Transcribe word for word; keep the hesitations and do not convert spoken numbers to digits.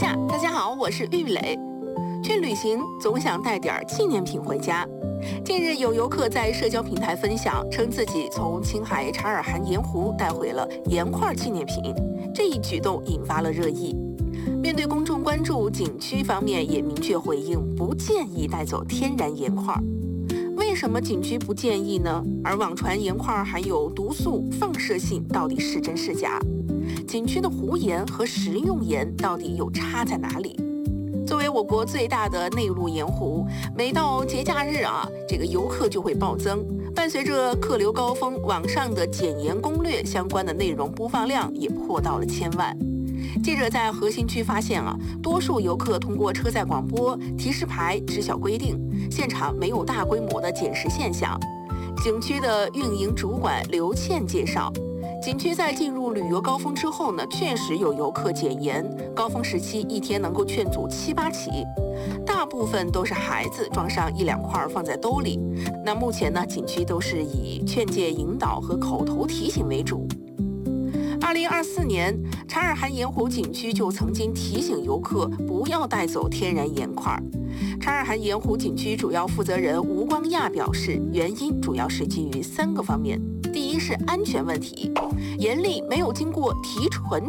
下，大家好，我是玉磊。去旅行总想带点纪念品回家。近日有游客在社交平台分享，称自己从青海察尔汗盐湖带回了盐块纪念品，这一举动引发了热议。面对公众关注，景区方面也明确回应，不建议带走天然盐块。为什么景区不建议呢？而网传盐块含有毒素、放射性，到底是真是假？景区的湖盐和食用盐到底有差在哪里？作为我国最大的内陆盐湖，每到节假日啊，这个游客就会暴增。伴随着客流高峰，网上的减盐攻略相关的内容播放量也破到了千万。记者在核心区发现啊，多数游客通过车载广播、提示牌知晓规定，现场没有大规模的捡拾现象。景区的运营主管刘倩介绍，景区在进入旅游高峰之后呢，确实有游客减盐，高峰时期一天能够劝阻七八起，大部分都是孩子装上一两块放在兜里。那目前呢，景区都是以劝诫引导和口头提醒为主。二零二四年，察尔汗盐湖景区就曾经提醒游客不要带走天然盐块。察尔汗盐湖景区主要负责人吴光亚表示，原因主要是基于三个方面。第一是安全问题，盐粒没有经过提纯